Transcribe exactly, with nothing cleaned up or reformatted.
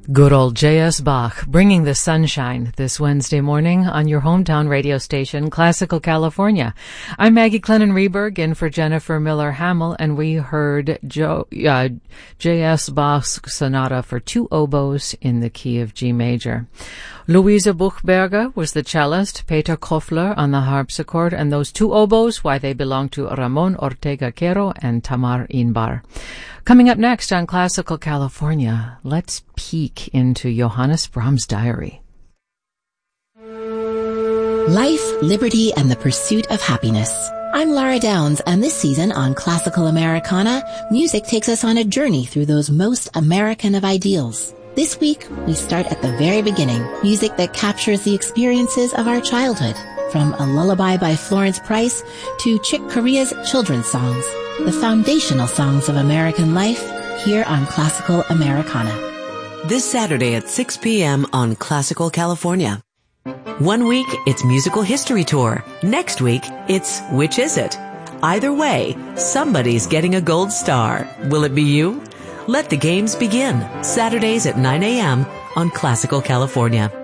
Good old J S. Bach, bringing the sunshine this Wednesday morning on your hometown radio station, Classical California. I'm Maggie Clennon-Reberg, in for Jennifer Miller-Hamill, and we heard Joe, uh, J S. Bach's sonata for two oboes in the key of G major. Luisa Buchberger was the cellist, Peter Koffler on the harpsichord, and those two oboes, why, they belong to Ramon Ortega Quero and Tamar Inbar. Coming up next on Classical California, let's peek into Johannes Brahms' diary. Life, liberty, and the pursuit of happiness. I'm Laura Downs, and this season on Classical Americana, music takes us on a journey through those most American of ideals. This week, we start at the very beginning, music that captures the experiences of our childhood, from A Lullaby by Florence Price to Chick Corea's children's songs, the foundational songs of American life, here on Classical Americana. This Saturday at six p.m. on Classical California. One week, it's Musical History Tour. Next week, it's Which Is It? Either way, somebody's getting a gold star. Will it be you? Let the games begin. Saturdays at nine a.m. on Classical California.